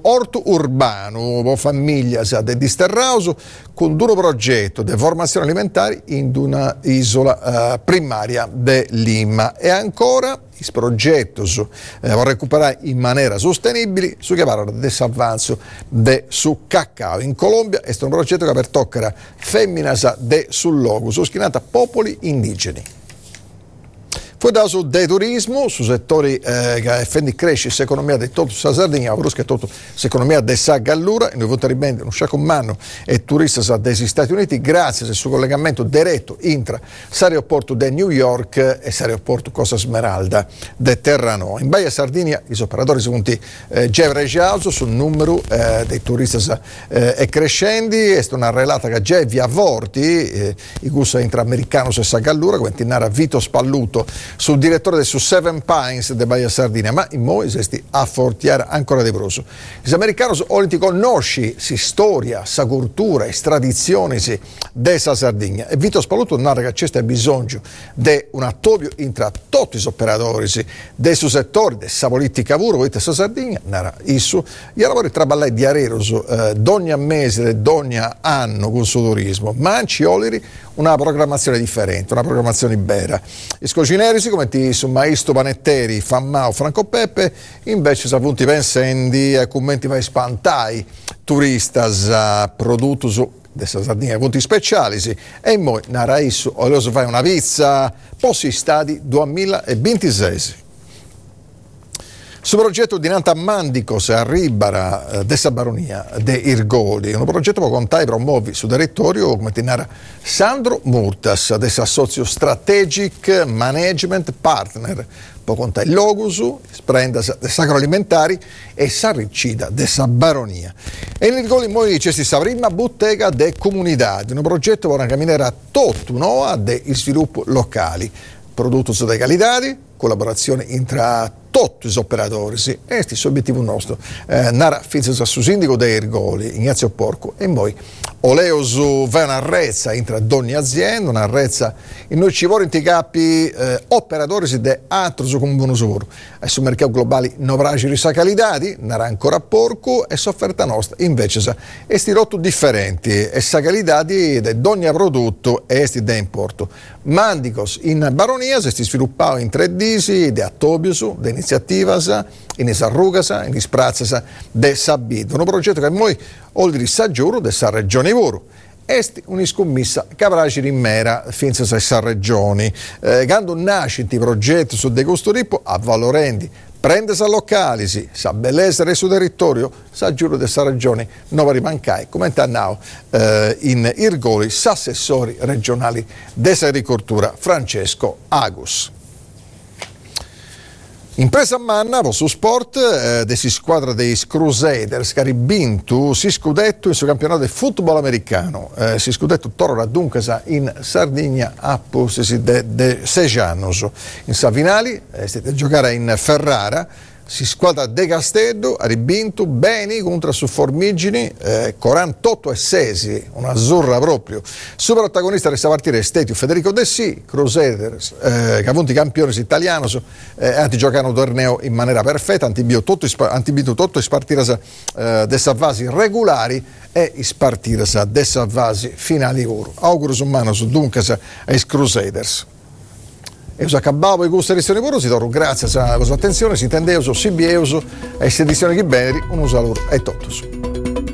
orto urbano o famiglia de disterrauso con un progetto di formazione alimentare in una isola primaria de Lima. E ancora il progetto per recuperare in maniera sostenibile su che parla del avanzo su cacao in Colombia. È un progetto che per toccare femminas de sul logo soschinata popoli indigeni. Poi da su del turismo, su settori che fanno crescere l'economia di tutta la Sardegna, ma che tutta l'economia della Gallura, e noi voteremo un sciacomano e turisti degli Stati Uniti grazie al suo collegamento diretto tra l'aeroporto di New York e l'aeroporto Costa Smeralda di Terranò. In Baia Sardegna gli operatori sono già regiato sul numero dei turisti è crescendo, è una relata che già vi avvorti i gusti intraamericanos e Gallura, come tinara Vito Spalluto, sul direttore su Seven Pines de Baia Sardegna, ma in mo esesti a fortiare ancora di proso. Gli americani oliti conosci si storia, sa cultura e tradizioni della Sardegna e Vito Spalluto narra che c'è bisogno di un attopio tra tutti gli operatori del suo settore, della politica pura della Sardegna, narra isso, gli lavori traballai di areros d'ogni mese, d'ogni anno con il suo turismo, ma anci oleri una programmazione differente, una programmazione vera. I scocineri, come ti su Maestro Panetteri, Fammao, Franco Peppe, invece sono punti pensendi e commenti vai spantai, turistas, prodotti su dessa Sardegna, punti speciali, e poi narra isso, o lo fai una pizza, posti stati 2026. Su progetto di Nanta Mandicos a Ribara dessa Baronia de Irgoli, un progetto che conta e promuovi su territorio come tinara Sandro Murtas dessa Socio Strategic Management Partner, può contare il Logus, sprendas agroalimentari e s'arricida dessa Baronia. E in Irgoli noi c'è questa prima bottega de comunità, un progetto che camminerà tutto no, de sviluppo locali, prodotti di qualità, collaborazione tra tutti gli operatori, e questo è l'obiettivo nostro. Nara Fizza su sindaco dei Irgoli, Ignazio Porco, e poi Oleosu va una rezza tra ogni azienda, una rezza in noi ci vogliono i capi operatori di altro su come buono lavoro. E sul mercato globale non avrà sa qualità, nara ancora porco, e sofferta nostra invece è stirotto differenti, e sa qualità di ogni prodotto e sti da importo. Mandicos in Baronia si sviluppava in 3 disi di attobiusu, di iniziativas, in sarrugas, in isprazas de Sabid. Un progetto che noi oltre sa giuro de sa regione Voro. Est un'iscommissa che avrà in mera finza sa regioni. Quando nasce il progetto su de questo tipo, avvalorendi prende sa locali, sa bellezza del suo territorio, sa giuro di sa regione, non va rimancare, come annao in Irgoli, s'assessori regionali dell'agricoltura Francesco Agus. Impresa manna su sport desi squadra dei Crusaders che ha vinto si scudetto in suo campionato di football americano. Si scudetto torna dunque in Sardegna a posti de 6 anni. In sa finali siete giocare in Ferrara. Si squadra De Castello ha vinto bene contro su Formigini 48-6, una azzurra proprio. Super protagonista resta partire Stetio Federico Dessi, Crusaders che ha vinto i campioni italiani, hanno giocato un torneo in maniera perfetta, hanno vinto tutto i partire dessa fasi regolari e i partire dessa fasi finali oro. Auguro umano su dunque ai Crusaders. E us acabavo di questa edizione pure, si torno grazie alla vostra attenzione, si intendeuso, si bieuso, e se edizione che bene, un saluto e tutto.